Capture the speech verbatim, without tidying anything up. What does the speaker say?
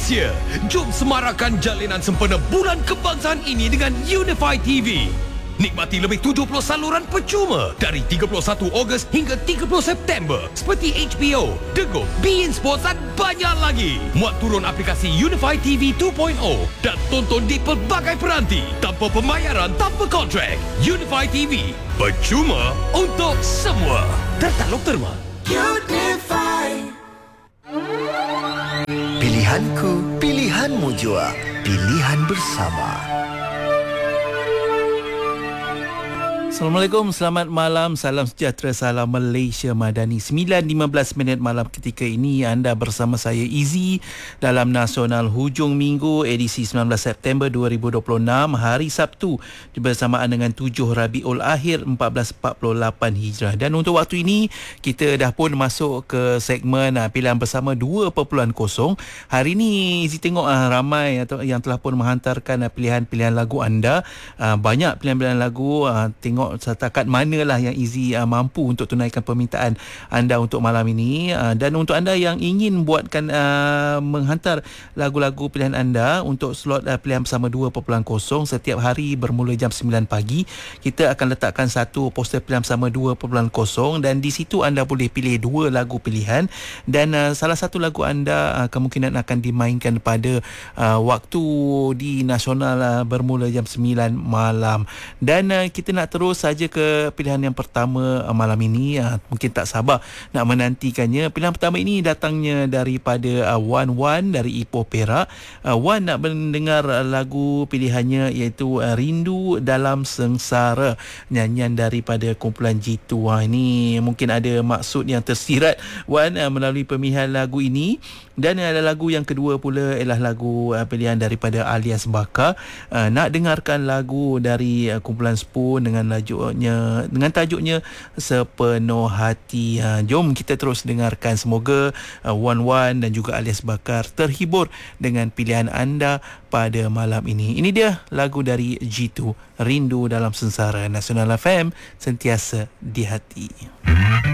Malaysia. Jom semarakkan jalinan sempena Bulan Kebangsaan ini dengan Unify T V. Nikmati lebih tujuh puluh saluran percuma dari tiga puluh satu Ogos hingga tiga puluh September seperti H B O, Dego, beIN Sports dan banyak lagi. Muat turun aplikasi Unify T V dua titik kosong dan tonton di pelbagai peranti tanpa pembayaran, tanpa kontrak. Unify T V, percuma untuk semua. Tertaluk terma. Unify. Pilihanku, pilihanmu jua. Pilihan bersama. Assalamualaikum, selamat malam, salam sejahtera, salam Malaysia Madani. sembilan lima belas minit malam ketika ini anda bersama saya Izzy dalam Nasional Hujung Minggu edisi sembilan belas September dua ribu dua puluh enam, hari Sabtu bersamaan dengan tujuh Rabiul Akhir empat belas empat puluh lapan Hijrah. Dan untuk waktu ini kita dah pun masuk ke segmen uh, pilihan bersama dua titik kosong. Hari ini Izzy tengok uh, ramai atau yang telah pun menghantarkan uh, pilihan-pilihan lagu anda. Uh, banyak pilihan-pilihan lagu, uh, tengok setakat manalah yang Izzy uh, mampu untuk tunaikan permintaan anda untuk malam ini. Uh, dan untuk anda yang ingin buatkan uh, menghantar lagu-lagu pilihan anda untuk slot uh, pilihan bersama dua titik kosong setiap hari bermula jam sembilan pagi, kita akan letakkan satu poster pilihan bersama dua titik kosong dan di situ anda boleh pilih dua lagu pilihan dan uh, salah satu lagu anda uh, kemungkinan akan dimainkan pada uh, waktu di nasional uh, bermula jam sembilan malam. Dan uh, kita nak terus saja ke pilihan yang pertama uh, malam ini. Uh, mungkin tak sabar nak menantikannya. Pilihan pertama ini datangnya daripada uh, Wan Wan dari Ipoh Perak. Uh, Wan nak mendengar uh, lagu pilihannya iaitu uh, Rindu Dalam Sengsara, nyanyian daripada kumpulan G dua. Ini mungkin ada maksud yang tersirat Wan uh, melalui pemilihan lagu ini. Dan ada lagu yang kedua pula ialah lagu uh, pilihan daripada Alias Bakar. Uh, nak dengarkan lagu dari uh, kumpulan Spoon dengan tajuknya dengan tajuknya Sepenuh Hati. Uh, jom kita terus dengarkan. Semoga uh, Wan Wan dan juga Alias Bakar terhibur dengan pilihan anda pada malam ini. Ini dia lagu dari G dua, Rindu Dalam Sengsara. Nasional F M, sentiasa di hati.